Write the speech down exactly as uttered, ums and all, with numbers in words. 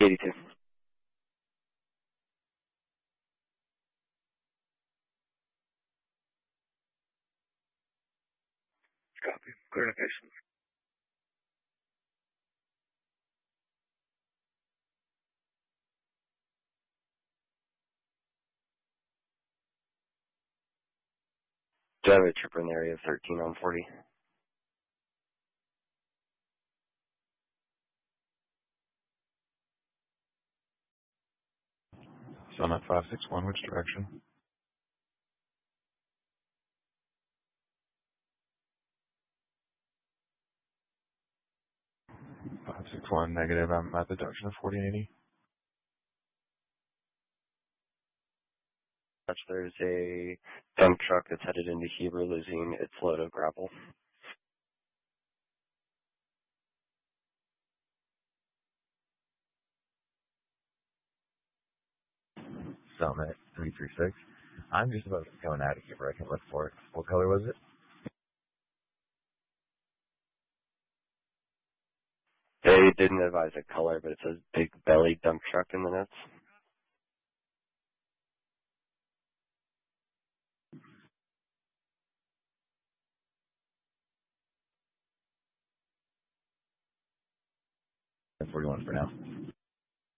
eighty-two. Copy. Clear location. Do I have a trooper in the area of thirteen on forty? Summit five six one, which direction? five six one, negative. I'm at the junction of forty eighty. There's a dump truck that's headed into Heber losing its load of gravel. Summit three three six. I'm just about going out of here, but I can look for it. What color was it? They didn't advise a color, but it says big belly dump truck in the notes. forty-one for now.